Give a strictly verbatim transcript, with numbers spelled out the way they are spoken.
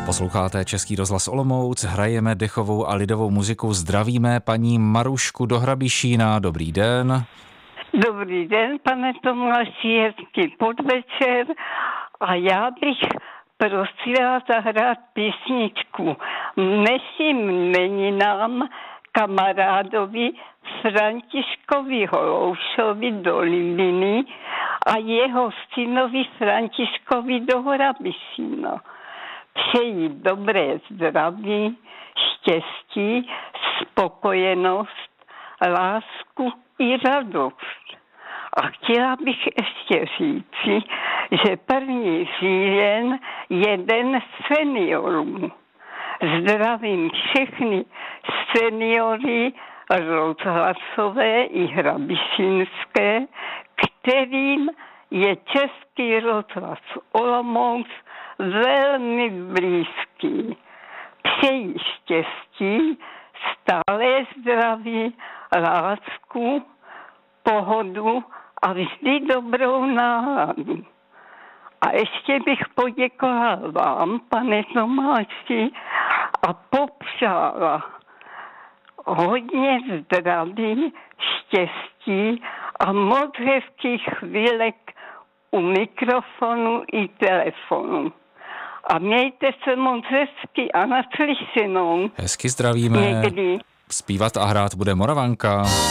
Posloucháte Český rozhlas Olomouc, hrajeme dechovou a lidovou muziku, zdravíme paní Marušku do Hrabišína, dobrý den. Dobrý den, pane Tomáši, hezký podvečer a já bych prosila zahrát písničku Dnešním meninám kamarádovi Františkovi Holoušovi do Libiny a jeho synovi Františkovi do Hrabišína. Přeji dobré zdraví, štěstí, spokojenost, lásku i radost. A chtěla bych ještě říci, že první říjen je den seniorů. Zdravím všechny seniory rozhlasové i hrabišínské, kterým je Český rozhlas Olomouc velmi blízký. Přeji štěstí, stále zdraví, lásku, pohodu a vždy dobrou náladu. A ještě bych poděkovala vám, pane Tomáši, a popřála hodně zdraví, štěstí a moc hezkých chvílek u mikrofonu i telefonu. A mějte se moc hezky a naslyšenou. Hezky zdravíme. Někdy. Zpívat a hrát bude Moravanka.